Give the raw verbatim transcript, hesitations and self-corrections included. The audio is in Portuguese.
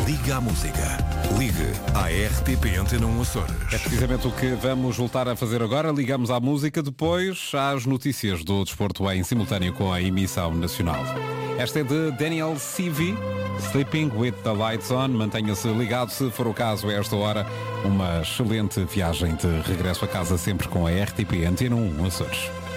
Liga à Música. Ligue à R T P Antena um Açores. É precisamente o que vamos voltar a fazer agora. Ligamos à música, depois às notícias do desporto em simultâneo com a emissão nacional. Esta é de Daniel Sivi, Sleeping with the Lights On. Mantenha-se ligado, se for o caso, a esta hora. Uma excelente viagem de regresso a casa, sempre com a R T P Antena um Açores.